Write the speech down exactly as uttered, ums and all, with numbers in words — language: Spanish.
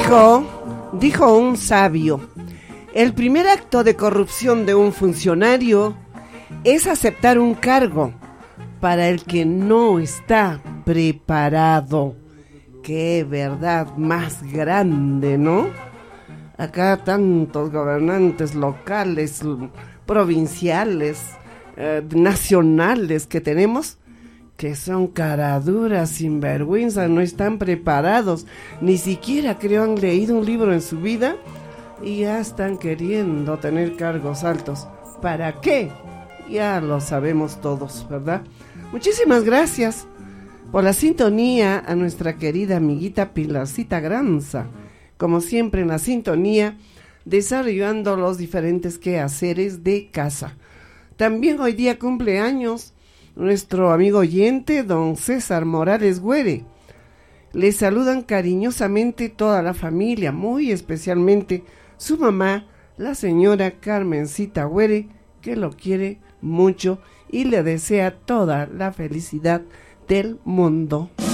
Dijo, dijo un sabio, el primer acto de corrupción de un funcionario es aceptar un cargo para el que no está preparado. Qué verdad más grande, ¿no? Acá tantos gobernantes locales, provinciales, eh, nacionales que tenemos, que son caraduras, sinvergüenza, no están preparados, ni siquiera creo han leído un libro en su vida y ya están queriendo tener cargos altos. ¿Para qué? Ya lo sabemos todos, ¿verdad? Muchísimas gracias por la sintonía a nuestra querida amiguita Pilarcita Granza, como siempre en la sintonía, desarrollando los diferentes quehaceres de casa. También hoy día cumpleaños nuestro amigo oyente, don César Morales Güere. Le saludan cariñosamente toda la familia, muy especialmente su mamá, la señora Carmencita Güere, que lo quiere mucho y le desea toda la felicidad del mundo.